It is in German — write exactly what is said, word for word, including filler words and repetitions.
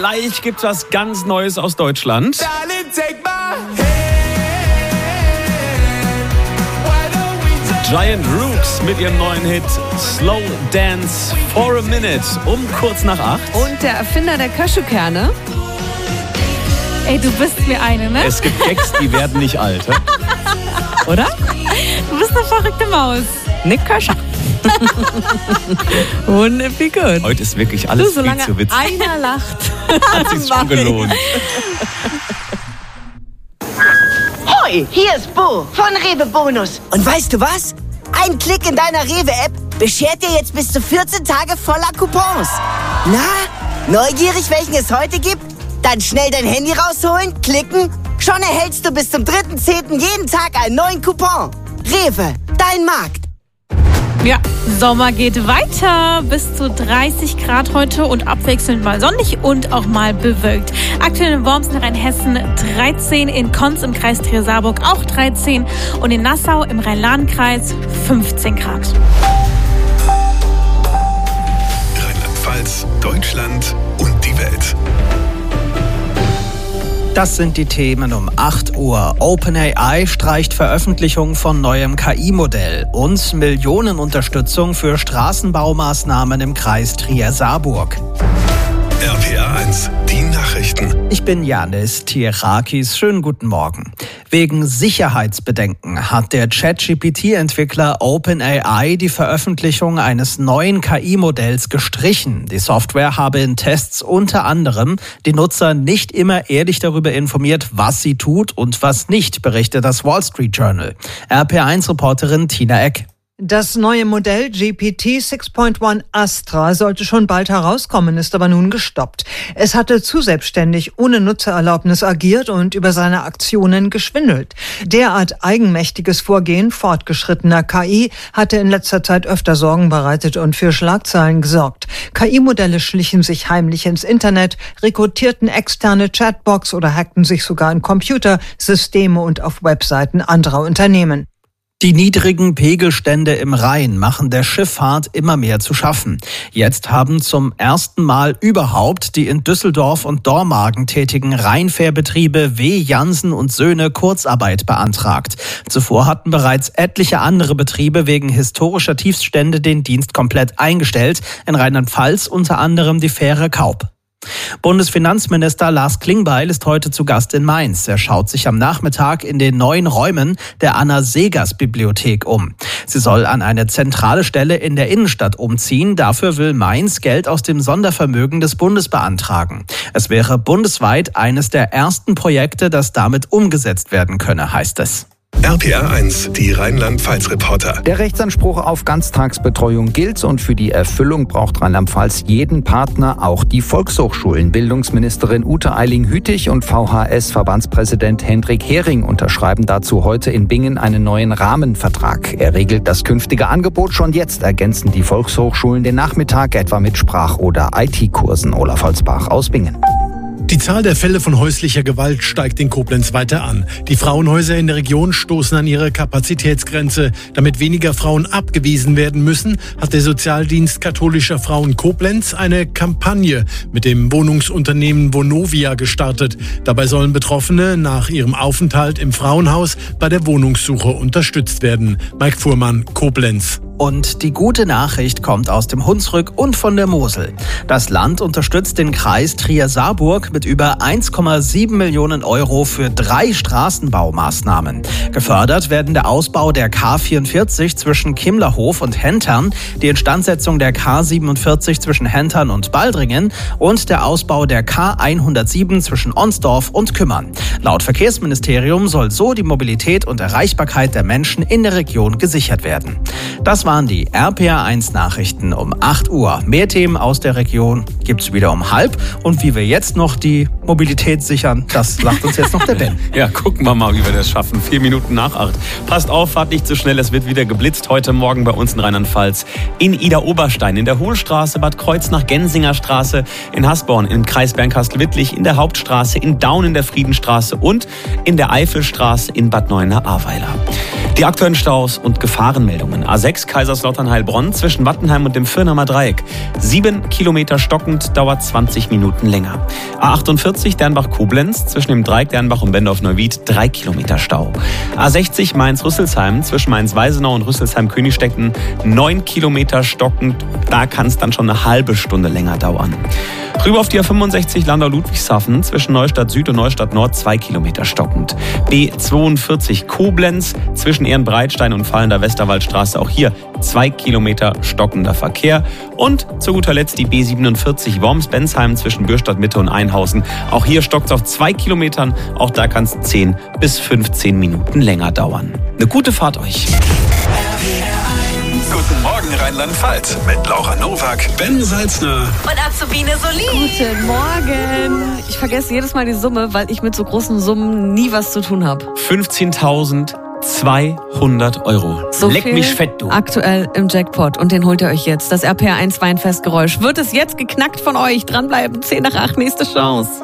Gleich gibt's was ganz Neues aus Deutschland. Giant Rooks mit ihrem neuen Hit Slow Dance for a Minute um kurz nach acht. Und der Erfinder der Cashewkerne. Ey, du bist mir eine, ne? Es gibt Gags, die werden nicht alt. Oder? Du bist eine verrückte Maus. Nick Köscher. Wouldn't be good. Heute ist wirklich alles du, viel zu witzig. Einer lacht. Hat sich's schon gelohnt. Hoi, hier ist Bo von Rewe Bonus. Und weißt du was? Ein Klick in deiner Rewe-App beschert dir jetzt bis zu vierzehn Tage voller Coupons. Na, neugierig, welchen es heute gibt? Dann schnell dein Handy rausholen, klicken. Schon erhältst du bis zum dritten zehnten jeden Tag einen neuen Coupon. Rewe, dein Markt. Ja, Sommer geht weiter. Bis zu dreißig Grad heute und abwechselnd mal sonnig und auch mal bewölkt. Aktuell in Worms in Rheinhessen dreizehn, in Konz im Kreis Trier-Saarburg auch dreizehn und in Nassau im Rhein-Lahn-Kreis fünfzehn Grad. Rheinland-Pfalz, Deutschland und die Welt. Das sind die Themen um acht Uhr. OpenAI streicht Veröffentlichung von neuem K I-Modell und Millionenunterstützung für Straßenbaumaßnahmen im Kreis Trier-Saarburg. R P R eins, die Nachrichten. Ich bin Janis Tierakis. Schönen guten Morgen. Wegen Sicherheitsbedenken hat der ChatGP T-Entwickler OpenAI die Veröffentlichung eines neuen K I-Modells gestrichen. Die Software habe in Tests unter anderem die Nutzer nicht immer ehrlich darüber informiert, was sie tut und was nicht, berichtet das Wall Street Journal. R P R eins Reporterin Tina Eck. Das neue Modell G P T sechs Punkt eins Astra sollte schon bald herauskommen, ist aber nun gestoppt. Es hatte zu selbstständig ohne Nutzererlaubnis agiert und über seine Aktionen geschwindelt. Derart eigenmächtiges Vorgehen fortgeschrittener K I hatte in letzter Zeit öfter Sorgen bereitet und für Schlagzeilen gesorgt. K I-Modelle schlichen sich heimlich ins Internet, rekrutierten externe Chatbots oder hackten sich sogar in Computer, Systeme und auf Webseiten anderer Unternehmen. Die niedrigen Pegelstände im Rhein machen der Schifffahrt immer mehr zu schaffen. Jetzt haben zum ersten Mal überhaupt die in Düsseldorf und Dormagen tätigen Rheinfährbetriebe W. Jansen und Söhne Kurzarbeit beantragt. Zuvor hatten bereits etliche andere Betriebe wegen historischer Tiefstände den Dienst komplett eingestellt. In Rheinland-Pfalz unter anderem die Fähre Kaub. Bundesfinanzminister Lars Klingbeil ist heute zu Gast in Mainz. Er schaut sich am Nachmittag in den neuen Räumen der Anna-Segers-Bibliothek um. Sie soll an eine zentrale Stelle in der Innenstadt umziehen. Dafür will Mainz Geld aus dem Sondervermögen des Bundes beantragen. Es wäre bundesweit eines der ersten Projekte, das damit umgesetzt werden könne, heißt es. R P R eins, die Rheinland-Pfalz-Reporter. Der Rechtsanspruch auf Ganztagsbetreuung gilt und für die Erfüllung braucht Rheinland-Pfalz jeden Partner, auch die Volkshochschulen. Bildungsministerin Ute Eiling-Hütig und V H S-Verbandspräsident Hendrik Hering unterschreiben dazu heute in Bingen einen neuen Rahmenvertrag. Er regelt das künftige Angebot. Schon jetzt ergänzen die Volkshochschulen den Nachmittag etwa mit Sprach- oder I T-Kursen. Olaf Holzbach aus Bingen. Die Zahl der Fälle von häuslicher Gewalt steigt in Koblenz weiter an. Die Frauenhäuser in der Region stoßen an ihre Kapazitätsgrenze. Damit weniger Frauen abgewiesen werden müssen, hat der Sozialdienst katholischer Frauen Koblenz eine Kampagne mit dem Wohnungsunternehmen Vonovia gestartet. Dabei sollen Betroffene nach ihrem Aufenthalt im Frauenhaus bei der Wohnungssuche unterstützt werden. Mike Fuhrmann, Koblenz. Und die gute Nachricht kommt aus dem Hunsrück und von der Mosel. Das Land unterstützt den Kreis Trier-Saarburg mit über eins Komma sieben Millionen Euro für drei Straßenbaumaßnahmen. Gefördert werden der Ausbau der K vierundvierzig zwischen Kimmlerhof und Hentern, die Instandsetzung der K siebenundvierzig zwischen Hentern und Baldringen und der Ausbau der K hundertsieben zwischen Onsdorf und Kümmern. Laut Verkehrsministerium soll so die Mobilität und Erreichbarkeit der Menschen in der Region gesichert werden. Das waren die R P R eins Nachrichten um acht Uhr. Mehr Themen aus der Region gibt's wieder um halb. Und wie wir jetzt noch die Mobilität sichern, das lacht uns jetzt noch der Ben. Ja, gucken wir mal, wie wir das schaffen. Vier Minuten nach acht. Passt auf, fahrt nicht zu schnell. Es wird wieder geblitzt heute Morgen bei uns in Rheinland-Pfalz. In Ida-Oberstein, in der Hohlstraße, Bad Kreuznach, Gensinger Straße, in Hasborn, im Kreis Bernkastel-Wittlich, in der Hauptstraße, in Daun in der Friedenstraße und in der Eifelstraße in Bad Neuenahr-Ahrweiler. Die aktuellen Staus und Gefahrenmeldungen. A sechs Kaiserslautern-Heilbronn zwischen Wattenheim und dem Firnheimer Dreieck. Sieben Kilometer stockend, dauert zwanzig Minuten länger. A achtundvierzig Dernbach-Koblenz zwischen dem Dreieck Dernbach und Bendorf-Neuwied. Drei Kilometer Stau. A sechzig Mainz-Rüsselsheim zwischen Mainz-Weisenau und Rüsselsheim-Königstetten. Neun Kilometer stockend, da kann es dann schon eine halbe Stunde länger dauern. Rüber auf die A fünfundsechzig Landau-Ludwigshafen zwischen Neustadt Süd und Neustadt Nord zwei Kilometer stockend. B zweiundvierzig Koblenz zwischen Ehrenbreitstein und Fallender Westerwaldstraße, auch hier zwei Kilometer stockender Verkehr. Und zu guter Letzt die B siebenundvierzig Worms-Bensheim zwischen Bürstadt Mitte und Einhausen. Auch hier stockt es auf zwei Kilometern, auch da kann es zehn bis fünfzehn Minuten länger dauern. Eine gute Fahrt euch. Guten Morgen Rheinland-Pfalz mit Laura Nowak, Ben Salzner Und Azubine Solin. Guten Morgen. Ich vergesse jedes Mal die Summe, weil ich mit so großen Summen nie was zu tun habe. fünfzehntausendzweihundert Euro. So Leck viel mich fett, du. aktuell im Jackpot und den holt ihr euch jetzt. Das R P R eins Weinfestgeräusch. Wird es jetzt geknackt von euch? Dranbleiben, zehn nach acht, nächste Chance.